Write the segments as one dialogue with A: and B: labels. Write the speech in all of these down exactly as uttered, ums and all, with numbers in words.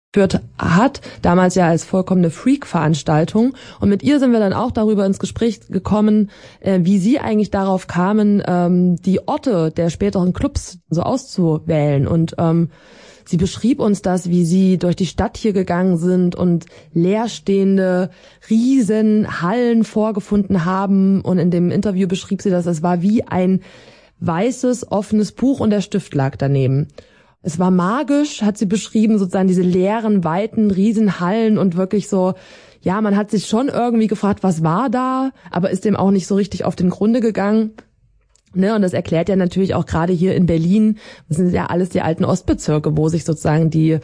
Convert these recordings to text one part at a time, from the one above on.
A: geführt hat, damals ja als vollkommene Freak-Veranstaltung. Und mit ihr sind wir dann auch darüber ins Gespräch gekommen, äh, wie sie eigentlich darauf kamen, ähm, die Orte der späteren Clubs so auszuwählen. Und ähm, sie beschrieb uns das, wie sie durch die Stadt hier gegangen sind und leerstehende Riesenhallen vorgefunden haben. Und in dem Interview beschrieb sie das, es war wie ein weißes, offenes Buch und der Stift lag daneben. Es war magisch, hat sie beschrieben, sozusagen diese leeren, weiten Riesenhallen und wirklich so, ja, man hat sich schon irgendwie gefragt, was war da, aber ist dem auch nicht so richtig auf den Grunde gegangen. Ne, und das erklärt ja natürlich auch gerade hier in Berlin, das sind ja alles die alten Ostbezirke, wo sich sozusagen die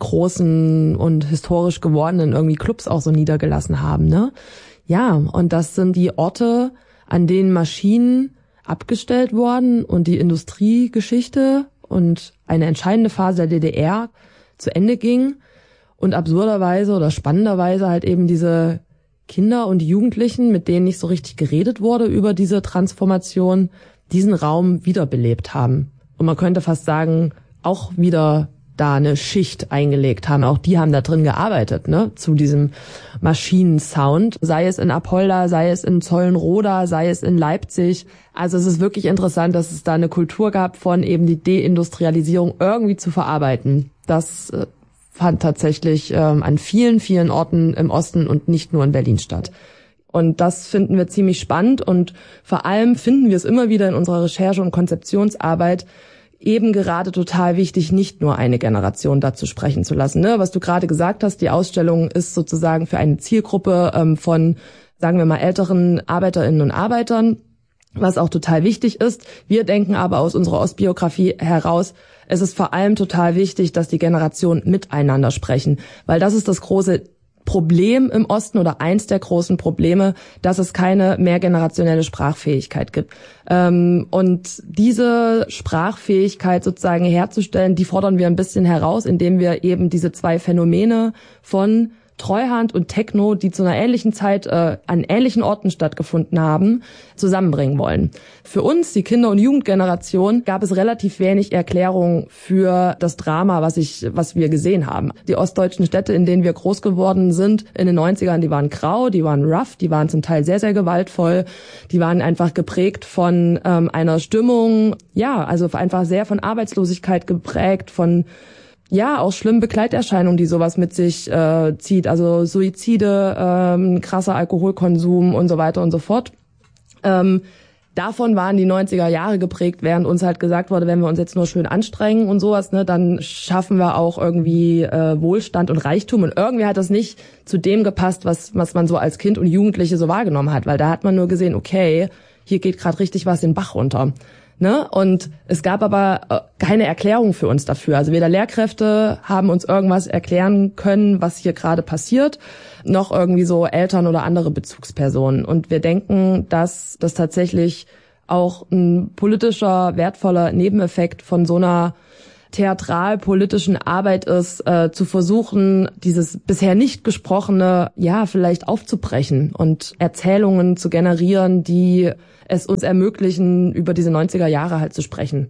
A: großen und historisch gewordenen irgendwie Clubs auch so niedergelassen haben, ne? Ja, und das sind die Orte, an denen Maschinen abgestellt wurden und die Industriegeschichte und eine entscheidende Phase der D D R zu Ende ging und absurderweise oder spannenderweise halt eben diese Kinder und Jugendlichen, mit denen nicht so richtig geredet wurde über diese Transformation, diesen Raum wiederbelebt haben. Und man könnte fast sagen, auch wieder da eine Schicht eingelegt haben. Auch die haben da drin gearbeitet, ne, zu diesem Maschinensound. Sei es in Apolda, sei es in Zollenroda, sei es in Leipzig. Also es ist wirklich interessant, dass es da eine Kultur gab, von eben die Deindustrialisierung irgendwie zu verarbeiten. Das äh, fand tatsächlich ähm, an vielen, vielen Orten im Osten und nicht nur in Berlin statt. Und das finden wir ziemlich spannend und vor allem finden wir es immer wieder in unserer Recherche- und Konzeptionsarbeit eben gerade total wichtig, nicht nur eine Generation dazu sprechen zu lassen. Ne? Was du gerade gesagt hast, die Ausstellung ist sozusagen für eine Zielgruppe ähm, von, sagen wir mal, älteren Arbeiterinnen und Arbeitern, was auch total wichtig ist. Wir denken aber aus unserer Ostbiografie heraus, es ist vor allem total wichtig, dass die Generationen miteinander sprechen, weil das ist das große Problem im Osten oder eins der großen Probleme, dass es keine mehrgenerationelle Sprachfähigkeit gibt. Ähm, und diese Sprachfähigkeit sozusagen herzustellen, die fordern wir ein bisschen heraus, indem wir eben diese zwei Phänomene von Treuhand und Techno, die zu einer ähnlichen Zeit äh, an ähnlichen Orten stattgefunden haben, zusammenbringen wollen. Für uns, die Kinder- und Jugendgeneration, gab es relativ wenig Erklärung für das Drama, was ich, was wir gesehen haben. Die ostdeutschen Städte, in denen wir groß geworden sind, in den neunzigern, die waren grau, die waren rough, die waren zum Teil sehr, sehr gewaltvoll, die waren einfach geprägt von ähm, einer Stimmung, ja, also einfach sehr von Arbeitslosigkeit geprägt, von ja, auch schlimme Begleiterscheinungen, die sowas mit sich äh, zieht, also Suizide, ähm, krasser Alkoholkonsum und so weiter und so fort. Ähm, davon waren die neunziger Jahre geprägt, während uns halt gesagt wurde, wenn wir uns jetzt nur schön anstrengen und sowas, ne, dann schaffen wir auch irgendwie äh, Wohlstand und Reichtum. Und irgendwie hat das nicht zu dem gepasst, was was man so als Kind und Jugendliche so wahrgenommen hat, weil da hat man nur gesehen, okay, hier geht gerade richtig was den Bach runter. Ne? Und es gab aber keine Erklärung für uns dafür. Also weder Lehrkräfte haben uns irgendwas erklären können, was hier gerade passiert, noch irgendwie so Eltern oder andere Bezugspersonen. Und wir denken, dass das tatsächlich auch ein politischer, wertvoller Nebeneffekt von so einer theatral-politischen Arbeit ist, äh, zu versuchen, dieses bisher nicht gesprochene, ja, vielleicht aufzubrechen und Erzählungen zu generieren, die es uns ermöglichen, über diese neunziger Jahre halt zu sprechen.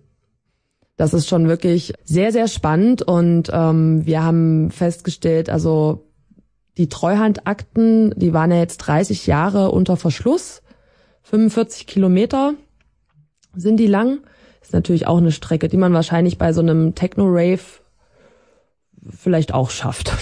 A: Das ist schon wirklich sehr, sehr spannend und ähm, wir haben festgestellt, also die Treuhandakten, die waren ja jetzt dreißig Jahre unter Verschluss, fünfundvierzig Kilometer sind die lang. Ist natürlich auch eine Strecke, die man wahrscheinlich bei so einem Techno-Rave vielleicht auch schafft.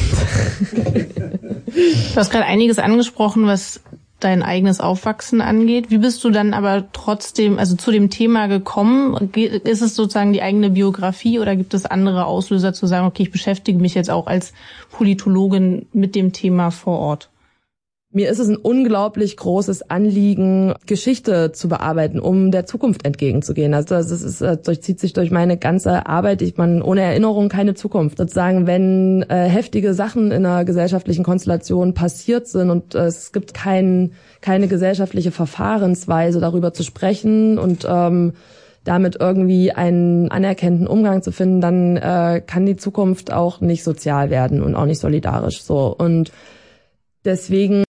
B: Du hast gerade einiges angesprochen, was dein eigenes Aufwachsen angeht. Wie bist du dann aber trotzdem, also zu dem Thema gekommen? Ist es sozusagen die eigene Biografie oder gibt es andere Auslöser zu sagen, okay, ich beschäftige mich jetzt auch als Politologin mit dem Thema vor Ort?
A: Mir ist es ein unglaublich großes Anliegen, Geschichte zu bearbeiten, um der Zukunft entgegenzugehen. Also das ist, das durchzieht sich durch meine ganze Arbeit. Ich meine, ohne Erinnerung keine Zukunft. Sozusagen, wenn äh, heftige Sachen in einer gesellschaftlichen Konstellation passiert sind und äh, es gibt kein, keine gesellschaftliche Verfahrensweise, darüber zu sprechen und ähm, damit irgendwie einen anerkannten Umgang zu finden, dann äh, kann die Zukunft auch nicht sozial werden und auch nicht solidarisch. So und deswegen